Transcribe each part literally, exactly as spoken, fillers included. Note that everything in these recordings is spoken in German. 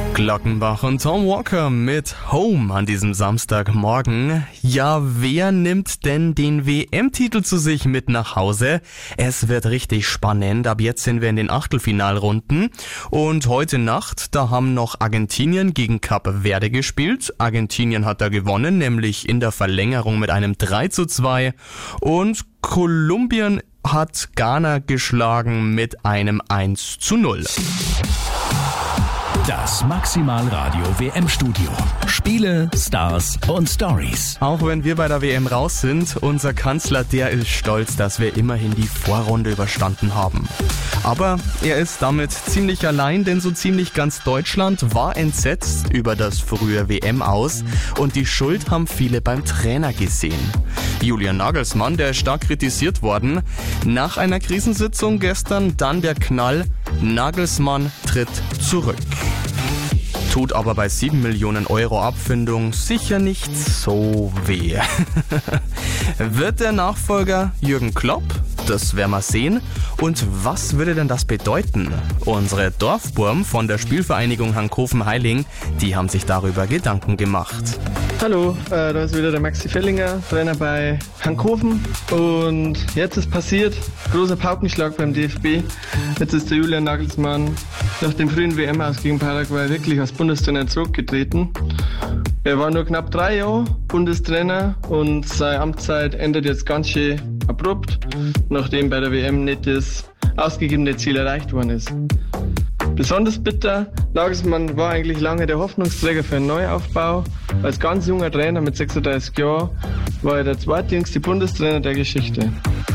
Glockenbach und Tom Walker mit Home an diesem Samstagmorgen. Ja, wer nimmt denn den W M-Titel zu sich mit nach Hause? Es wird richtig spannend. Ab jetzt sind wir in den Achtelfinalrunden. Und heute Nacht, da haben noch Argentinien gegen Kap Verde gespielt. Argentinien hat da gewonnen, nämlich in der Verlängerung mit einem drei zu zwei. Und Kolumbien hat Ghana geschlagen mit einem eins zu null. Das Maximalradio W M-Studio. Spiele, Stars und Stories. Auch wenn wir bei der W M raus sind, unser Kanzler, der ist stolz, dass wir immerhin die Vorrunde überstanden haben. Aber er ist damit ziemlich allein, denn so ziemlich ganz Deutschland war entsetzt über das frühe W M-Aus und die Schuld haben viele beim Trainer gesehen. Julian Nagelsmann, der ist stark kritisiert worden. Nach einer Krisensitzung gestern dann der Knall, Nagelsmann tritt zurück. Tut aber bei sieben Millionen Euro Abfindung sicher nicht so weh. Wird der Nachfolger Jürgen Klopp? Das werden wir sehen. Und was würde denn das bedeuten? Unsere Dorfburm von der Spielvereinigung Hankofen-Heiling, die haben sich darüber Gedanken gemacht. Hallo, äh, da ist wieder der Maxi Fellinger, Trainer bei Hankofen. Und jetzt ist passiert, großer Paukenschlag beim D F B. Jetzt ist der Julian Nagelsmann nach dem frühen W M-Aus gegen Paraguay wirklich als Bundestrainer zurückgetreten. Er war nur knapp drei Jahre Bundestrainer und seine Amtszeit endet jetzt ganz schön abrupt, nachdem bei der W M nicht das ausgegebene Ziel erreicht worden ist. Besonders bitter, Nagelsmann war eigentlich lange der Hoffnungsträger für einen Neuaufbau. Als ganz junger Trainer mit sechsunddreißig Jahren war er der zweitjüngste Bundestrainer der Geschichte.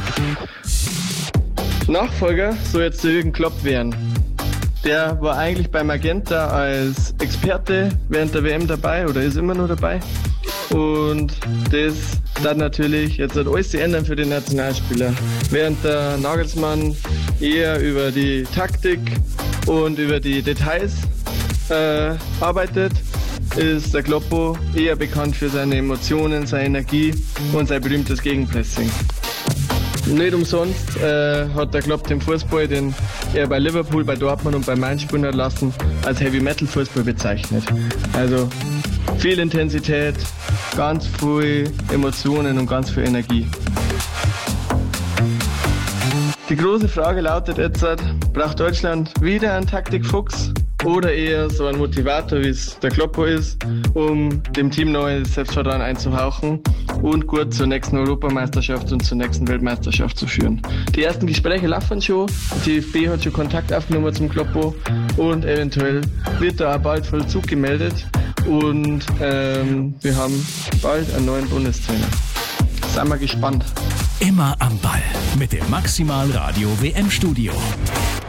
Nachfolger soll jetzt der Jürgen Klopp werden. Der war eigentlich bei Magenta als Experte während der W M dabei oder ist immer noch dabei. Und das dann natürlich jetzt wird alles ändern für den Nationalspieler. Während der Nagelsmann eher über die Taktik und über die Details äh, arbeitet, ist der Kloppo eher bekannt für seine Emotionen, seine Energie und sein berühmtes Gegenpressing. Nicht umsonst äh, hat der Klopp den Fußball, den er bei Liverpool, bei Dortmund und bei Mainz spielen hat lassen, als Heavy Metal Fußball bezeichnet. Also viel Intensität, ganz viel Emotionen und ganz viel Energie. Die große Frage lautet jetzt, braucht Deutschland wieder einen Taktikfuchs oder eher so einen Motivator, wie es der Kloppo ist, um dem Team neues Selbstvertrauen einzuhauchen und gut zur nächsten Europameisterschaft und zur nächsten Weltmeisterschaft zu führen. Die ersten Gespräche laufen schon, der T F B hat schon Kontakt aufgenommen zum Kloppo und eventuell wird da auch bald Vollzug gemeldet und ähm, wir haben bald einen neuen Bundestrainer. Seien wir gespannt. Immer am Ball mit dem Maximalradio W M-Studio.